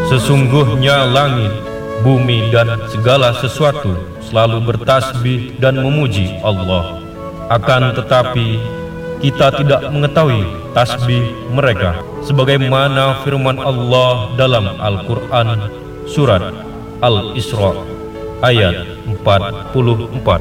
Sesungguhnya langit, bumi dan segala sesuatu selalu bertasbih dan memuji Allah. Akan tetapi kita tidak mengetahui tasbih mereka, sebagaimana firman Allah dalam Al-Quran surat Al-Isra ayat 44.